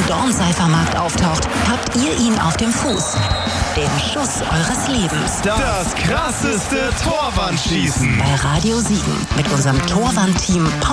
Dornseifermarkt auftaucht, habt ihr ihn auf dem Fuß. Den Schuss eures Lebens. Das krasseste Torwandschießen. Bei Radio Siegen mit unserem Torwandteam